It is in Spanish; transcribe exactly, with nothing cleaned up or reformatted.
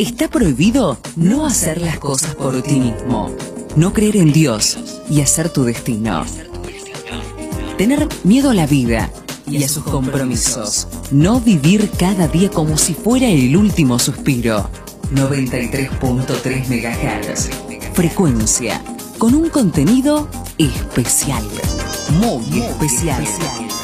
Está prohibido no hacer las cosas por ti mismo, no creer en Dios y hacer tu destino. Tener miedo a la vida y a sus compromisos. No vivir cada día como si fuera el último suspiro. noventa y tres punto tres megahertz. Frecuencia con un contenido especial, muy especial.